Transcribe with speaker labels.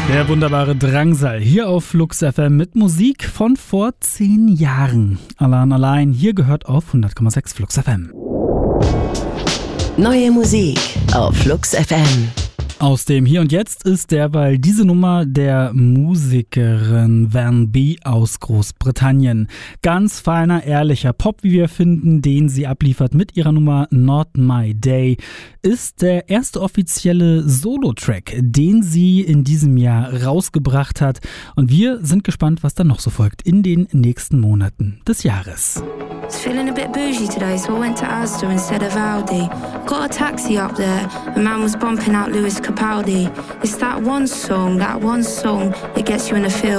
Speaker 1: Der wunderbare Drangsal hier auf Flux FM mit Musik von vor 10 Jahren. Allein hier gehört auf 100,6 Flux FM.
Speaker 2: Neue Musik auf Flux FM.
Speaker 1: Aus dem Hier und Jetzt ist derweil diese Nummer der Musikerin Van B aus Großbritannien. Ganz feiner, ehrlicher Pop, wie wir finden, den sie abliefert mit ihrer Nummer Not My Day, ist der erste offizielle Solo-Track, den sie in diesem Jahr rausgebracht hat. Und wir sind gespannt, was dann noch so folgt in den nächsten Monaten des Jahres.
Speaker 3: I was feeling a bit bougie today, so I went to Asda instead of Aldi. Got a taxi up there, a man was bumping out Lewis Capaldi. It's that one song that gets you in the feel.